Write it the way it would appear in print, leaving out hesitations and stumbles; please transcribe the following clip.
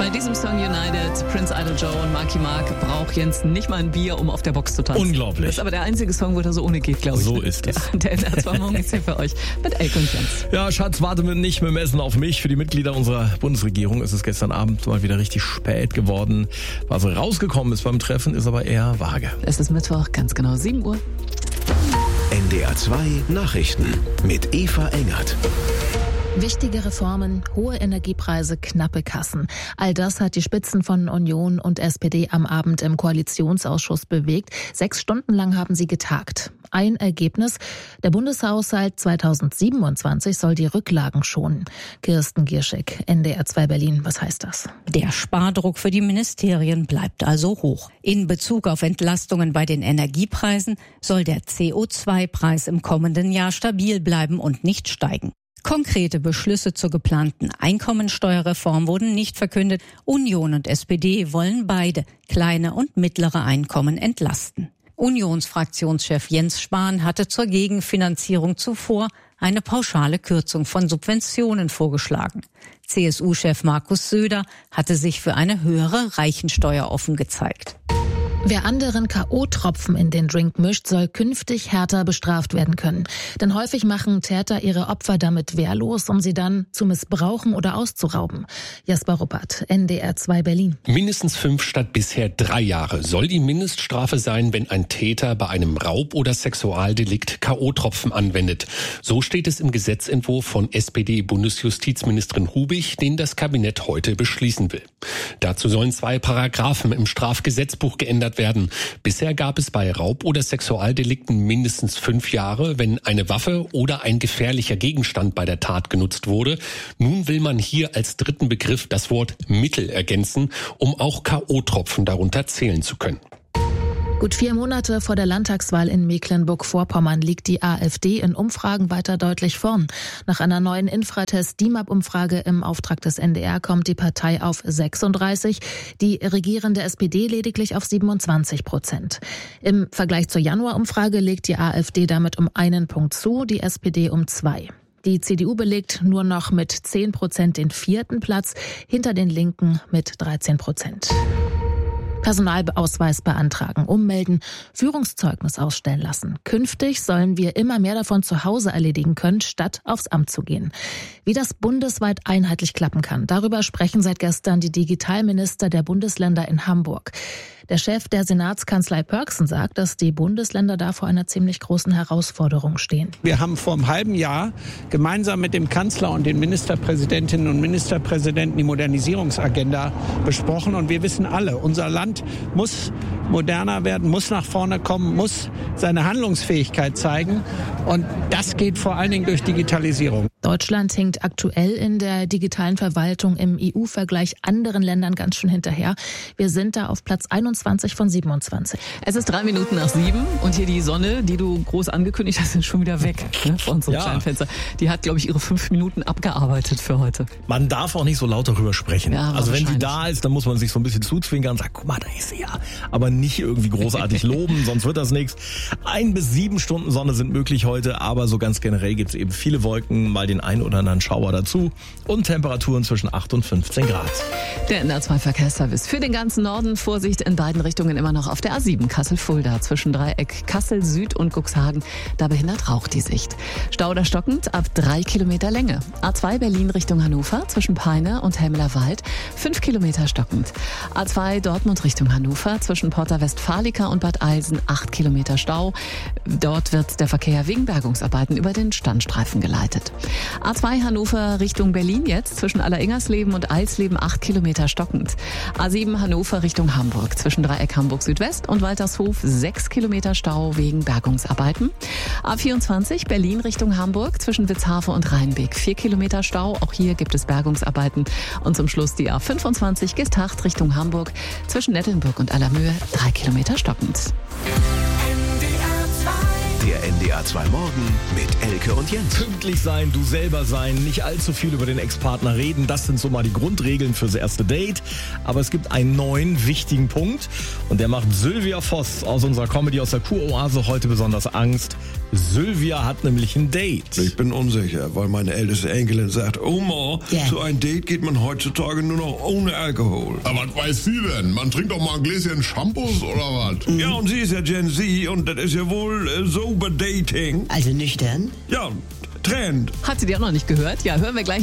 Bei diesem Song United, Prince Idol Joe und Marky Mark braucht Jens nicht mal ein Bier, um auf der Box zu tanzen. Unglaublich. Das ist aber der einzige Song, wo das so ohne geht, glaube ich. So ist es. Ja, der NDR 2 Morgen ist hier für euch mit Elke und Jens. Ja, Schatz, warte nicht mit dem Essen auf mich. Für die Mitglieder unserer Bundesregierung ist es gestern Abend mal wieder richtig spät geworden. Was rausgekommen ist beim Treffen, ist aber eher vage. Es ist Mittwoch, ganz genau 7 Uhr. NDR 2 Nachrichten mit Eva Engert. Wichtige Reformen, hohe Energiepreise, knappe Kassen. All das hat die Spitzen von Union und SPD am Abend im Koalitionsausschuss bewegt. 6 Stunden lang haben sie getagt. Ein Ergebnis: Der Bundeshaushalt 2027 soll die Rücklagen schonen. Kirsten Gierschek, NDR 2 Berlin. Was heißt das? Der Spardruck für die Ministerien bleibt also hoch. In Bezug auf Entlastungen bei den Energiepreisen soll der CO2-Preis im kommenden Jahr stabil bleiben und nicht steigen. Konkrete Beschlüsse zur geplanten Einkommensteuerreform wurden nicht verkündet. Union und SPD wollen beide kleine und mittlere Einkommen entlasten. Unionsfraktionschef Jens Spahn hatte zur Gegenfinanzierung zuvor eine pauschale Kürzung von Subventionen vorgeschlagen. CSU-Chef Markus Söder hatte sich für eine höhere Reichensteuer offen gezeigt. Wer anderen K.O.-Tropfen in den Drink mischt, soll künftig härter bestraft werden können. Denn häufig machen Täter ihre Opfer damit wehrlos, um sie dann zu missbrauchen oder auszurauben. Jasper Ruppert, NDR 2 Berlin. Mindestens 5 statt bisher 3 Jahre soll die Mindeststrafe sein, wenn ein Täter bei einem Raub- oder Sexualdelikt K.O.-Tropfen anwendet. So steht es im Gesetzentwurf von SPD-Bundesjustizministerin Hubig, den das Kabinett heute beschließen will. Dazu sollen 2 Paragraphen im Strafgesetzbuch geändert werden. Bisher gab es bei Raub- oder Sexualdelikten mindestens 5 Jahre, wenn eine Waffe oder ein gefährlicher Gegenstand bei der Tat genutzt wurde. Nun will man hier als dritten Begriff das Wort Mittel ergänzen, um auch K.O.-Tropfen darunter zählen zu können. Gut 4 Monate vor der Landtagswahl in Mecklenburg-Vorpommern liegt die AfD in Umfragen weiter deutlich vorn. Nach einer neuen Infratest-DIMAP-Umfrage im Auftrag des NDR kommt die Partei auf 36, die regierende SPD lediglich auf 27%. Im Vergleich zur Januar-Umfrage legt die AfD damit um 1 Punkt zu, die SPD um 2. Die CDU belegt nur noch mit 10% den 4. Platz, hinter den Linken mit 13%. Personalausweis beantragen, ummelden, Führungszeugnis ausstellen lassen. Künftig sollen wir immer mehr davon zu Hause erledigen können, statt aufs Amt zu gehen. Wie das bundesweit einheitlich klappen kann, darüber sprechen seit gestern die Digitalminister der Bundesländer in Hamburg. Der Chef der Senatskanzlei Pörksen sagt, dass die Bundesländer da vor einer ziemlich großen Herausforderung stehen. Wir haben vor einem halben Jahr gemeinsam mit dem Kanzler und den Ministerpräsidentinnen und Ministerpräsidenten die Modernisierungsagenda besprochen. Und wir wissen alle, unser Land muss moderner werden, muss nach vorne kommen, muss seine Handlungsfähigkeit zeigen. Und das geht vor allen Dingen durch Digitalisierung. Deutschland hinkt aktuell in der digitalen Verwaltung im EU-Vergleich anderen Ländern ganz schön hinterher. Wir sind da auf Platz 21 von 27. Es ist 3 Minuten nach 7 und hier die Sonne, die du groß angekündigt hast, ist schon wieder weg, ne, vor unserem kleinen Fenster. Die hat, glaube ich, ihre 5 Minuten abgearbeitet für heute. Man darf auch nicht so laut darüber sprechen. Ja, also wenn sie da ist, dann muss man sich so ein bisschen zuzwinkern und sagen, guck mal, da ist sie ja. Aber nicht irgendwie großartig loben, sonst wird das nichts. 1 bis 7 Stunden Sonne sind möglich heute, aber so ganz generell gibt es eben viele Wolken, mal den ein oder anderen Schauer dazu und Temperaturen zwischen 8 und 15 Grad. Der NDR 2 Verkehrsservice für den ganzen Norden. Vorsicht in beiden Richtungen immer noch auf der A7 Kassel-Fulda zwischen Dreieck Kassel Süd und Cuxhagen. Da behindert Rauch die Sicht. Stau oder stockend ab 3 Kilometer Länge. A2 Berlin Richtung Hannover zwischen Peine und Helmelerwald 5 Kilometer stockend. A2 Dortmund Richtung Hannover zwischen Porta Westfalica und Bad Eilsen 8 Kilometer Stau. Dort wird der Verkehr wegen Bergungsarbeiten über den Standstreifen geleitet. A2 Hannover Richtung Berlin jetzt zwischen Alleringers-Leben und Eilsleben 8 Kilometer stockend. A7 Hannover Richtung Hamburg zwischen Dreieck Hamburg Südwest und Waltershof 6 Kilometer Stau wegen Bergungsarbeiten. A24 Berlin Richtung Hamburg zwischen Witzhafe und Rheinbeek 4 Kilometer Stau. Auch hier gibt es Bergungsarbeiten. Und zum Schluss die A25 Gestacht Richtung Hamburg zwischen Nettelnburg und Allermöhe 3 Kilometer stockend. Der NDR 2 Morgen mit Elke und Jens. Pünktlich sein, du selber sein, nicht allzu viel über den Ex-Partner reden. Das sind so mal die Grundregeln fürs erste Date. Aber es gibt einen neuen, wichtigen Punkt. Und der macht Sylvia Voss aus unserer Comedy aus der Kuroase heute besonders Angst. Sylvia hat nämlich ein Date. Ich bin unsicher, weil meine älteste Enkelin sagt, Oma, zu einem Date geht man heutzutage nur noch ohne Alkohol. Aber was weiß sie denn? Man trinkt doch mal ein Gläschen Shampoos oder was? Ja, und sie ist ja Gen Z und das ist ja wohl sober Dating. Also nüchtern? Ja, Trend. Hat sie die auch noch nicht gehört? Ja, hören wir gleich.